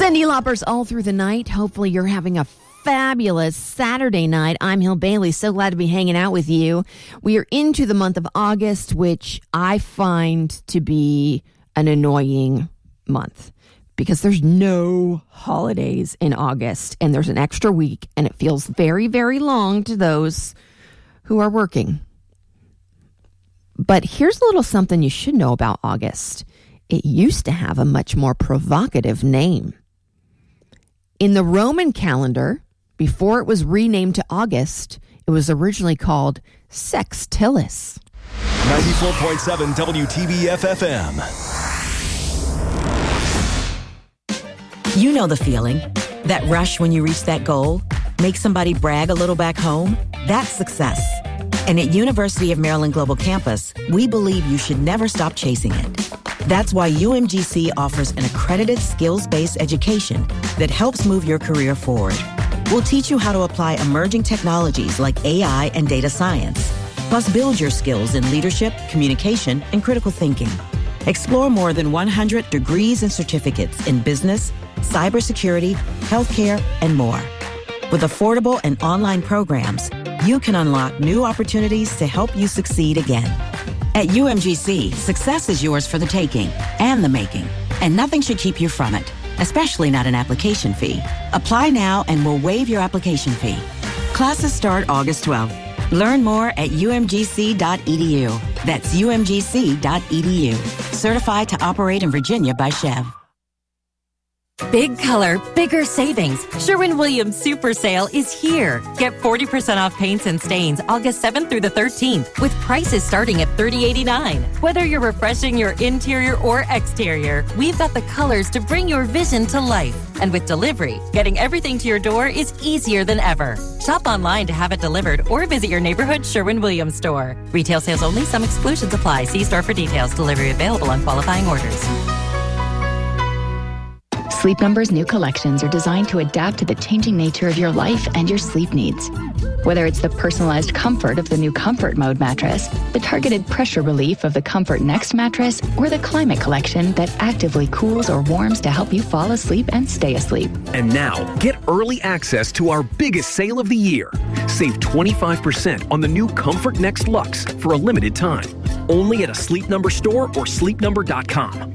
Cyndi Lauper's All Through the Night. Hopefully you're having a fabulous Saturday night. I'm Hill Bailey. So glad to be hanging out with you. We are into the month of August, which I find to be an annoying month because there's no holidays in August and there's an extra week and it feels very, very long to those who are working. But here's a little something you should know about August. It used to have a much more provocative name. In the Roman calendar, before it was renamed to August, it was originally called Sextilis. 94.7 WTBF-FM. You know the feeling. That rush when you reach that goal. Make somebody brag a little back home. That's success. And at University of Maryland Global Campus, we believe you should never stop chasing it. That's why UMGC offers an accredited skills-based education that helps move your career forward. We'll teach you how to apply emerging technologies like AI and data science, plus build your skills in leadership, communication, and critical thinking. Explore more than 100 degrees and certificates in business, cybersecurity, healthcare, and more. With affordable and online programs, you can unlock new opportunities to help you succeed again. At UMGC, success is yours for the taking and the making, and nothing should keep you from it, especially not an application fee. Apply now and we'll waive your application fee. Classes start August 12th. Learn more at umgc.edu. That's umgc.edu. Certified to operate in Virginia by Chev. Big color, bigger savings. Sherwin-Williams Super Sale is here. Get 40% off paints and stains August 7th through the 13th with prices starting at $30.89. Whether you're refreshing your interior or exterior, we've got the colors to bring your vision to life. And with delivery, getting everything to your door is easier than ever. Shop online to have it delivered or visit your neighborhood Sherwin-Williams store. Retail sales only. Some exclusions apply. See store for details. Delivery available on qualifying orders. Sleep Number's new collections are designed to adapt to the changing nature of your life and your sleep needs. Whether it's the personalized comfort of the new Comfort Mode mattress, the targeted pressure relief of the Comfort Next mattress, or the Climate Collection that actively cools or warms to help you fall asleep and stay asleep. And now, get early access to our biggest sale of the year. Save 25% on the new Comfort Next Luxe for a limited time. Only at a Sleep Number store or sleepnumber.com.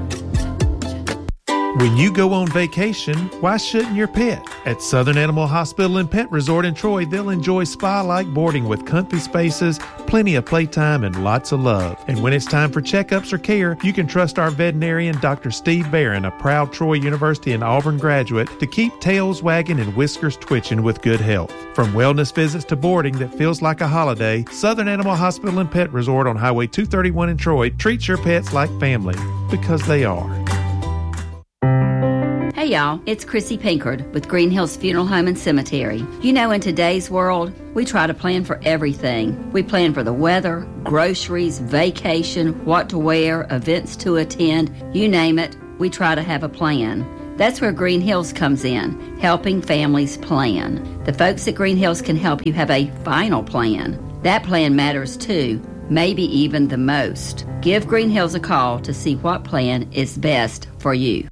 When you go on vacation, why shouldn't your pet? At Southern Animal Hospital and Pet Resort in Troy, they'll enjoy spa-like boarding with comfy spaces, plenty of playtime, and lots of love. And when it's time for checkups or care, you can trust our veterinarian, Dr. Steve Barron, a proud Troy University and Auburn graduate, to keep tails wagging and whiskers twitching with good health. From wellness visits to boarding that feels like a holiday, Southern Animal Hospital and Pet Resort on Highway 231 in Troy treats your pets like family, because they are. Hey y'all, it's Chrissy Pinkard with Green Hills Funeral Home and Cemetery. You know, in today's world, we try to plan for everything. We plan for the weather, groceries, vacation, what to wear, events to attend, you name it, we try to have a plan. That's where Green Hills comes in, helping families plan. The folks at Green Hills can help you have a final plan. That plan matters too, maybe even the most. Give Green Hills a call to see what plan is best for you.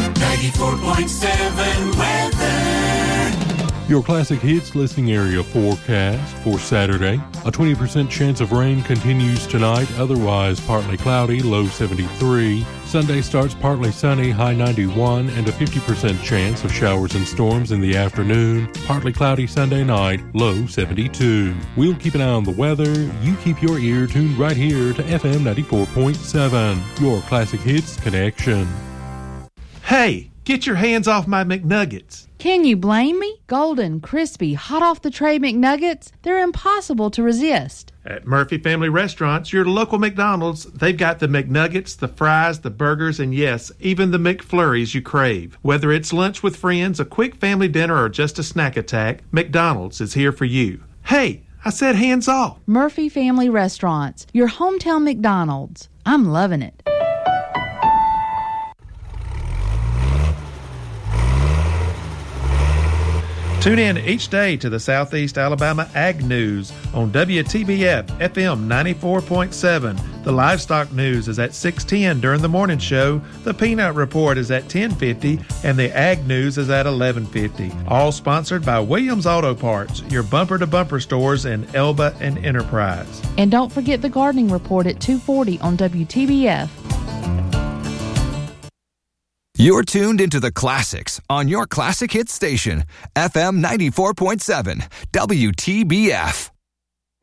94.7 weather. Your classic hits listening area forecast for Saturday. A 20% chance of rain continues tonight, otherwise partly cloudy, low 73. Sunday starts partly sunny, high 91, and a 50% chance of showers and storms in the afternoon. Partly cloudy Sunday night, low 72. We'll keep an eye on the weather. You keep your ear tuned right here to FM 94.7, your classic hits connection. Hey, get your hands off my McNuggets. Can you blame me? Golden, crispy, hot off the tray McNuggets, they're impossible to resist. At Murphy Family Restaurants, your local McDonald's, they've got the McNuggets, the fries, the burgers, and yes, even the McFlurries you crave. Whether it's lunch with friends, a quick family dinner, or just a snack attack, McDonald's is here for you. Hey, I said hands off. Murphy Family Restaurants, your hometown McDonald's. I'm loving it. Tune in each day to the Southeast Alabama Ag News on WTBF FM 94.7, The livestock news is at 6:10 during the morning show. The Peanut Report is at 10:50, and the Ag News is at 11:50. All sponsored by Williams Auto Parts, your bumper-to-bumper stores in Elba and Enterprise. And don't forget the Gardening Report at 2:40 on WTBF. You're tuned into the classics on your classic hit station, FM 94.7, WTBF.